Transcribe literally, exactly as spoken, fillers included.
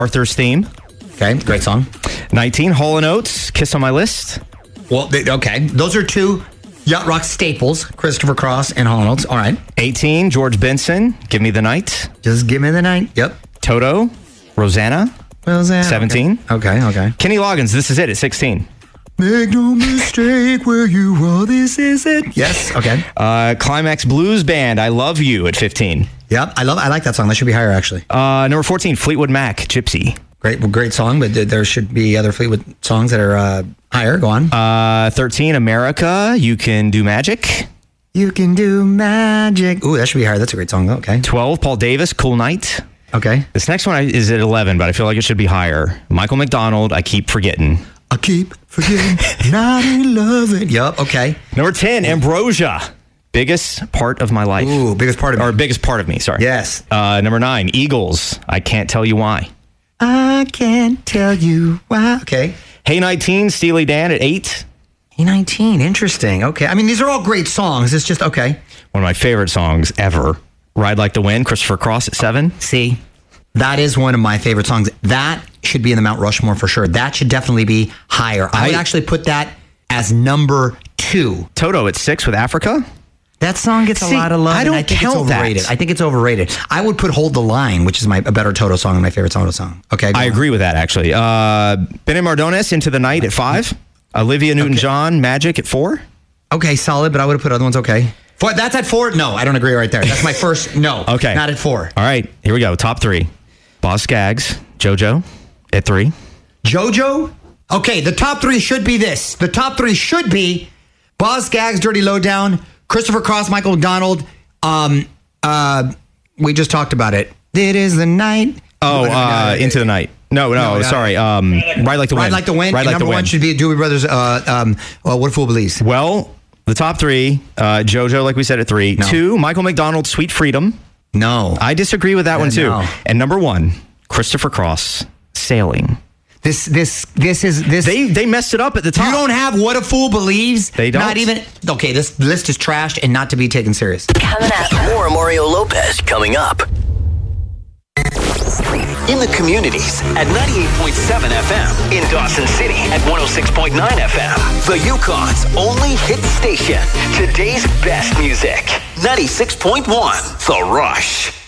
Arthur's Theme. Okay, great song. nineteen, Hall and Oates, Kiss on My List. Well, they, okay. Those are two yacht rock staples, Christopher Cross and Hall and Oates. All right. eighteen, George Benson, Give Me the Night. Just Give Me the Night. Yep. Toto, Rosanna. Rosanna. seventeen. Okay, okay. okay. Kenny Loggins, This Is It at sixteen. Make no mistake where you are, this is it. Yes, okay. Uh, Climax Blues Band, I Love You at fifteen. Yep, I love. I like that song. That should be higher, actually. Uh, number fourteen, Fleetwood Mac, Gypsy. Great, great song, but there should be other Fleetwood songs that are uh, higher. Go on. Uh, thirteen, America, You Can Do Magic. You can do magic. Ooh, that should be higher. That's a great song. Okay. twelve, Paul Davis, Cool Night. Okay. This next one is at eleven, but I feel like it should be higher. Michael McDonald, I Keep Forgetting. I keep forgetting, not in love it. Yup, okay. Number ten, Ambrosia, Biggest Part of My Life. Ooh, biggest part of me. Or biggest part of me, sorry. Yes. Uh, number nine, Eagles, I Can't Tell You Why. I can't tell you why. Okay. Hey nineteen, Steely Dan at eight. Hey nineteen, interesting. Okay. I mean, these are all great songs. It's just, okay. One of my favorite songs ever. Ride Like the Wind, Christopher Cross at seven. See, that is one of my favorite songs. That should be in the Mount Rushmore for sure. That should definitely be higher. I, I would actually put that as number two. Toto at six with Africa. That song gets See, a lot of love. I don't I think count it's overrated. that. I think it's overrated. I would put Hold the Line, which is my a better Toto song and my favorite Toto song. Okay. I on. agree with that, actually. Uh, Benny Mardones, Into the Night at five. Olivia Newton-John, okay. Magic at four. Okay, solid, but I would have put other ones okay. Four, that's at four? No, I don't agree right there. That's my first no. Okay. Not at four. All right, here we go. Top three. Boz Scaggs, JoJo at three. JoJo? Okay, the top three should be this. The top three should be Boz Scaggs, Dirty Lowdown, Christopher Cross, Michael McDonald. Um, uh, we just talked about it. It is the night. Oh, uh, Into the Night. No, no, no sorry. Um, Ride Like the Wind. Ride Like the Wind. Ride Like number the Wind. one should be Doobie Brothers. Uh, um, well, What a Fool Believes. Well, the top three, uh, JoJo, like we said, at three. No. Two, Michael McDonald, Sweet Freedom. No. I disagree with that Yeah, one, too. no. And number one, Christopher Cross, Sailing. This, this, this is this. They they messed it up at the top. You don't have What a Fool Believes. They don't. Not even. Okay, this list is trashed and not to be taken serious. Coming up. More Mario Lopez coming up. In the communities at ninety-eight point seven F M. In Dawson City at one oh six point nine F M. The Yukon's only hit station. Today's best music. ninety-six point one The Rush.